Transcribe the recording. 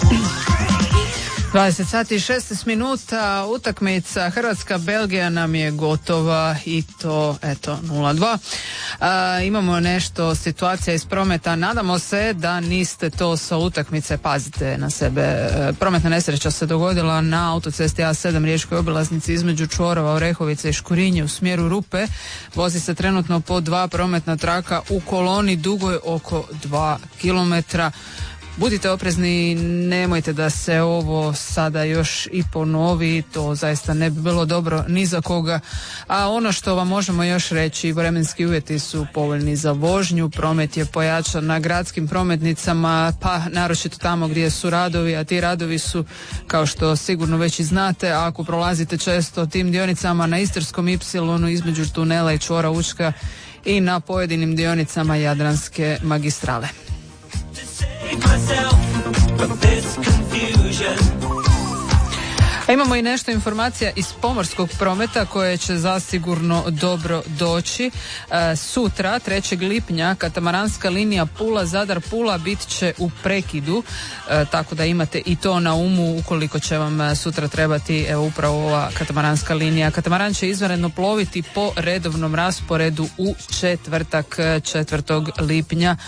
20 sati i 16 minuta, utakmica Hrvatska-Belgija nam je gotova i to, eto, 0-2. Imamo nešto situacija iz prometa, nadamo se da niste to sa utakmice, pazite na sebe. Prometna nesreća se dogodila na autocesti A7 riječkoj obilaznici između čvorova Orehovice i Škurinje u smjeru Rupe. Vozi se trenutno po 2 prometna traka u koloni dugoj oko 2 kilometra. Budite oprezni, nemojte da se ovo sada još i ponovi, to zaista ne bi bilo dobro ni za koga. A ono što vam možemo još reći, vremenski uvjeti su povoljni za vožnju, promet je pojačan na gradskim prometnicama, pa naročito tamo gdje su radovi, a ti radovi su, kao što sigurno već i znate, ako prolazite često tim dionicama na Istarskom Y između tunela i čvora Učka i na pojedinim dionicama Jadranske magistrale. A imamo i nešto informacija iz pomorskog prometa koje će zasigurno dobro doći. Sutra, 3. lipnja, katamaranska linija Pula-Zadar-Pula bit će u prekidu, tako da imate i to na umu ukoliko će vam sutra trebati upravo ova katamaranska linija. Katamaran će izvanredno ploviti po redovnom rasporedu u četvrtak, 4. lipnja